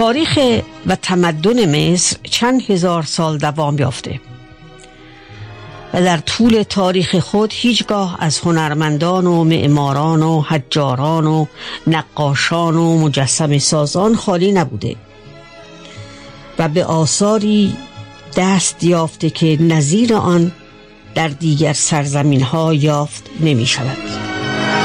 تاریخ و تمدن مصر چند هزار سال دوام یافته و در طول تاریخ خود هیچگاه از هنرمندان و معماران و حجاران و نقاشان و مجسمه سازان خالی نبوده و به آثاری دست یافته که نظیر آن در دیگر سرزمین ها یافت نمی شود.